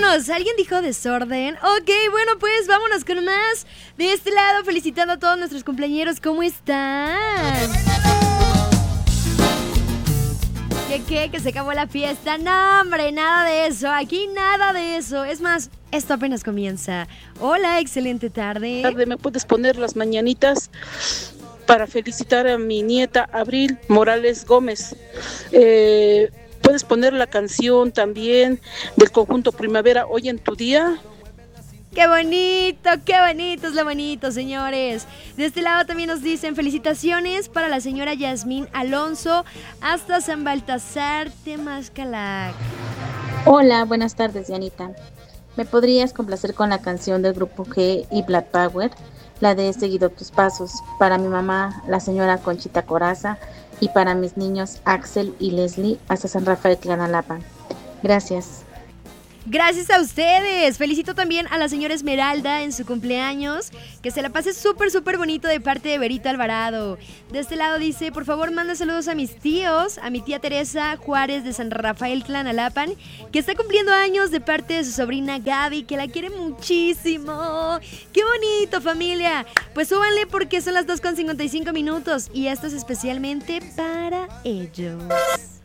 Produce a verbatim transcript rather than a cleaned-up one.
vámonos. ¿Alguien dijo desorden? Ok, bueno, pues vámonos con más. De este lado, felicitando a todos nuestros cumpleañeros. ¿Cómo están? ¿Qué, qué? ¿Que se acabó la fiesta? No, hombre, nada de eso. Aquí nada de eso. Es más, esto apenas comienza. Hola, excelente tarde. Tarde, ¿me puedes poner las mañanitas para felicitar a mi nieta Abril Morales Gómez? Eh, ¿Puedes poner la canción también del conjunto Primavera, Hoy en tu Día? ¡Qué bonito! ¡Qué bonito es lo bonito, señores! De este lado también nos dicen felicitaciones para la señora Yasmín Alonso hasta San Baltasar Temazcalac. Hola, buenas tardes, Dianita. ¿Me podrías complacer con la canción del Grupo G y Black Power? La de He seguido tus pasos, para mi mamá, la señora Conchita Coraza, y para mis niños Axel y Leslie hasta San Rafael Tlanalapa. Gracias. Gracias a ustedes. Felicito también a la señora Esmeralda en su cumpleaños. Que se la pase súper, súper bonito de parte de Berito Alvarado. De este lado dice, por favor, manda saludos a mis tíos, a mi tía Teresa Juárez de San Rafael Tlanalapan, que está cumpliendo años de parte de su sobrina Gaby, que la quiere muchísimo. ¡Qué bonito, familia! Pues súbanle porque son las dos con cincuenta y cinco minutos y esto es especialmente para ellos.